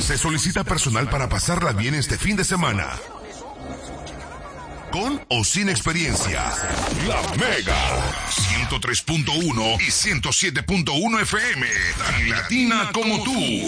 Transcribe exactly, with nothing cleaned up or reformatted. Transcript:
Se solicita personal para pasarla bien este fin de semana. Con o sin experiencia. La Mega ciento tres punto uno y ciento siete punto uno F M. Tan latina como tú.